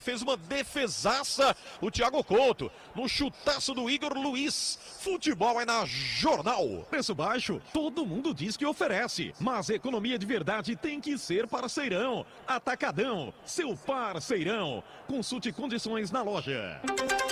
Fez uma defesaça o Thiago Couto, no chutaço do Igor Luiz. Futebol é na Jornal. Preço baixo, todo mundo diz que oferece, mas economia de verdade tem que ser parceirão. Atacadão, seu parceirão. Consulte condições na loja.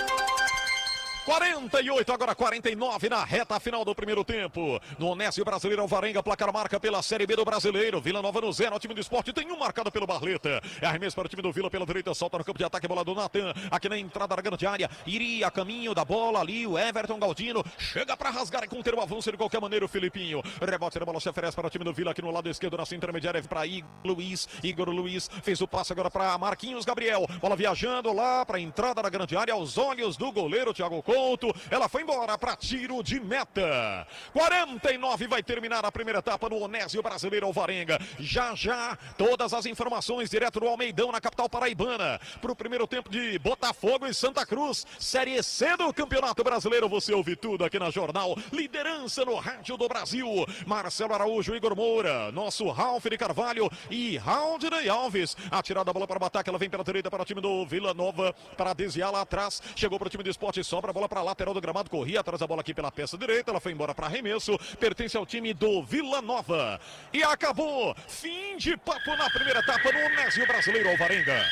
48, agora 49 na reta final do primeiro tempo. No Onésio Brasileiro Alvarenga, placar marca pela Série B do Brasileiro. Vila Nova no 0, o time do esporte tem um marcado pelo Barleta. É arremesso para o time do Vila pela direita, solta no campo de ataque, bola do Natan. Aqui na entrada da grande área, iria a caminho da bola ali, o Everton Galdino. Chega para rasgar e conter o avanço de qualquer maneira o Filipinho. Rebote da bola se oferece para o time do Vila aqui no lado esquerdo, na intermediária, para Igor Luiz. Fez o passe agora para Marquinhos Gabriel. Bola viajando lá para a entrada da grande área, aos olhos do goleiro Thiago Couto. Ela foi embora para tiro de meta. 49 vai terminar a primeira etapa no Onésio Brasileiro Alvarenga. Já todas as informações direto do Almeidão, na capital paraibana, para o primeiro tempo de Botafogo e Santa Cruz, Série C do Campeonato Brasileiro. Você ouve tudo aqui na Jornal. Liderança no rádio do Brasil. Marcelo Araújo, Igor Moura, nosso Ralf de Carvalho e Raudney Alves. Atirada a bola para o ataque, ela vem pela direita para o time do Vila Nova para desviar lá atrás. Chegou para o time do Esporte, sobra a bola para lateral do gramado, corria atrás da bola aqui pela peça direita, ela foi embora para arremesso, pertence ao time do Vila Nova. E acabou, fim de papo na primeira etapa no Onésio Brasileiro Alvarenga.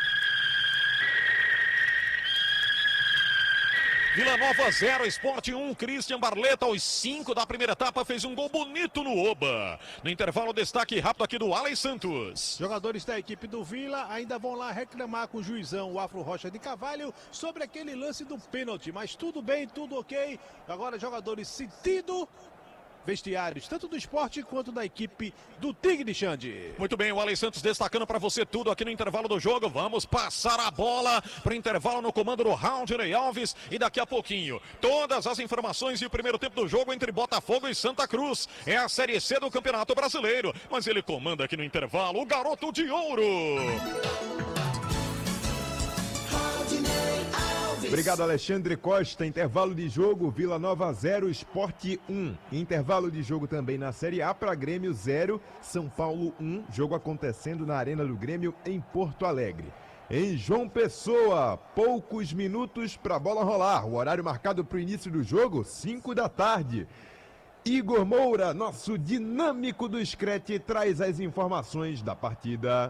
Vila Nova 0, Sport 1, Christian Barleta aos 5 da primeira etapa fez um gol bonito no Oba. No intervalo, destaque rápido aqui do Alex Santos. Jogadores da equipe do Vila ainda vão lá reclamar com o juizão, o Afro Rocha de Carvalho, sobre aquele lance do pênalti, mas tudo bem, tudo ok. Agora jogadores sentido vestiários, tanto do esporte quanto da equipe do Tigre de Xande. Muito bem, o Alex Santos destacando para você tudo aqui no intervalo do jogo. Vamos passar a bola para o intervalo no comando do Raudney Alves e daqui a pouquinho todas as informações e o primeiro tempo do jogo entre Botafogo e Santa Cruz. É a Série C do Campeonato Brasileiro, mas ele comanda aqui no intervalo o garoto de ouro. Obrigado, Alexandre Costa. Intervalo de jogo, Vila Nova 0, Sport 1. Intervalo de jogo também na Série A para Grêmio 0, São Paulo 1. Jogo acontecendo na Arena do Grêmio em Porto Alegre. Em João Pessoa, poucos minutos para a bola rolar. O horário marcado para o início do jogo, 5 da tarde. Igor Moura, nosso dinâmico do Screte, traz as informações da partida.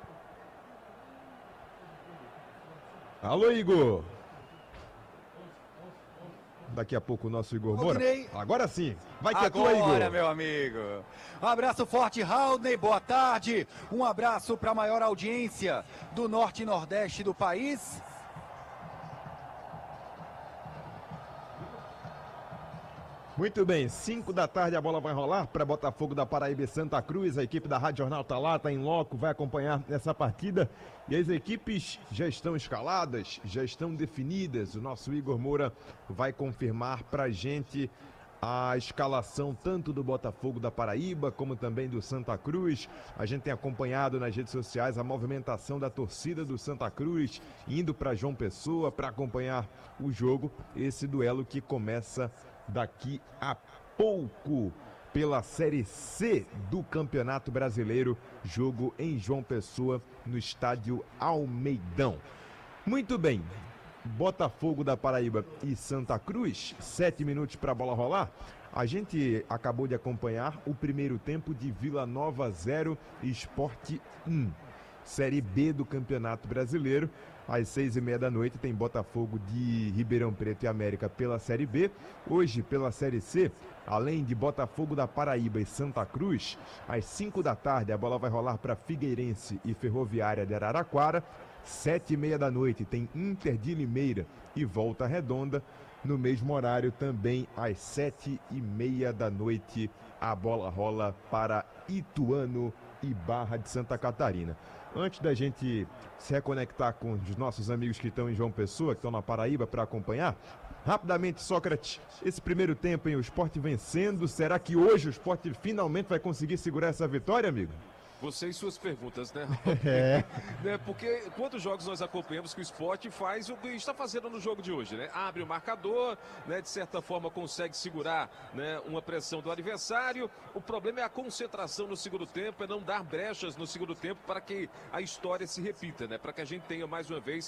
Alô, Igor. Daqui a pouco o nosso Igor Moura. Agora sim, vai que é tua, Igor. Agora, meu amigo. Um abraço forte, Raudney, boa tarde. Um abraço para a maior audiência do norte e nordeste do país. Muito bem, 5 da tarde a bola vai rolar para Botafogo da Paraíba e Santa Cruz. A equipe da Rádio Jornal tá lá, tá em loco, vai acompanhar essa partida. E as equipes já estão escaladas, já estão definidas. O nosso Igor Moura vai confirmar pra gente a escalação tanto do Botafogo da Paraíba como também do Santa Cruz. A gente tem acompanhado nas redes sociais a movimentação da torcida do Santa Cruz indo para João Pessoa para acompanhar o jogo, esse duelo que começa daqui a pouco pela Série C do Campeonato Brasileiro, jogo em João Pessoa no estádio Almeidão. Muito bem, Botafogo da Paraíba e Santa Cruz, 7 minutos para a bola rolar. A gente acabou de acompanhar o primeiro tempo de Vila Nova 0 e Sport 1. Série B do Campeonato Brasileiro. Às 6h30 da noite tem Botafogo de Ribeirão Preto e América pela Série B. Hoje, pela Série C, além de Botafogo da Paraíba e Santa Cruz, às 5 da tarde a bola vai rolar para Figueirense e Ferroviária de Araraquara. 7h30 da noite tem Inter de Limeira e Volta Redonda. No mesmo horário também, às 7h30 da noite, a bola rola para Ituano e Barra de Santa Catarina. Antes da gente se reconectar com os nossos amigos que estão em João Pessoa, que estão na Paraíba para acompanhar, rapidamente, Sócrates, esse primeiro tempo, hein, o Sport vencendo, será que hoje o Sport finalmente vai conseguir segurar essa vitória, amigo? Você e suas perguntas, né? É. Porque quantos jogos nós acompanhamos que o Sport faz o que está fazendo no jogo de hoje, né? Abre o marcador, né? De certa forma consegue segurar, né, uma pressão do adversário. O problema é a concentração no segundo tempo, é não dar brechas no segundo tempo para que a história se repita, né? Para que a gente tenha mais uma vez